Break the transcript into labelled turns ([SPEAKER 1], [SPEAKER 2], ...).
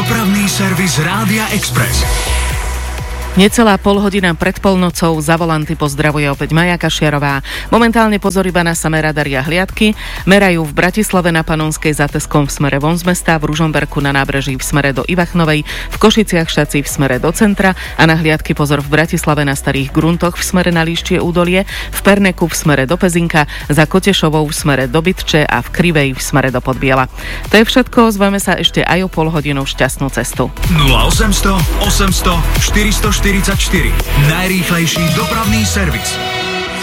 [SPEAKER 1] Dopravný servis Rádia Express.
[SPEAKER 2] Necelá polhodina pred polnocou za volanty pozdravuje opäť Maja Kašiarová. Momentálne pozor iba na samé radary a hliadky. Merajú v Bratislave na Panonskej za Teskom v smere von z mesta, v Ružomberku na nábreží v smere do Ivachnovej, v Košiciach Štací v smere do centra a na hliadky pozor v Bratislave na Starých Gruntoch v smere na Líštie údolie, v Perneku v smere do Pezinka, za Kotešovou v smere do Bytče a v Krivej v smere do Podbiela. To je všetko, zveme sa ešte aj o pol hodinu šťastnú cestu.
[SPEAKER 1] 0800 800 444. Najrýchlejší dopravný servis.